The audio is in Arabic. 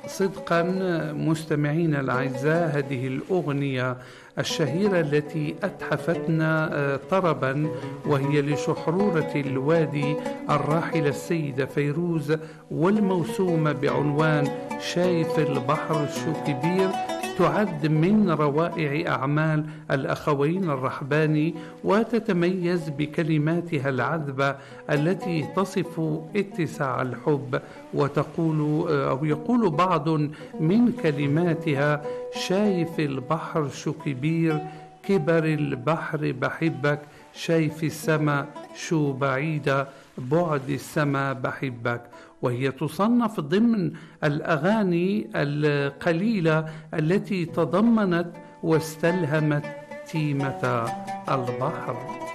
صدقا مستمعينا الأعزاء، هذه الأغنية الشهيرة التي أتحفتنا طربا وهي لشحرورة الوادي الراحلة السيدة فيروز، والموسومة بعنوان شايف البحر شو كبير، تعد من روائع أعمال الأخوين الرحباني، وتتميز بكلماتها العذبة التي تصف اتساع الحب. وتقول أو يقول بعض من كلماتها: شايف البحر شو كبير، كبر البحر بحبك، شايف السما شو بعيدة، بعد السما بحبك. وهي تصنف ضمن الأغاني القليلة التي تضمنت واستلهمت تيمة البحر.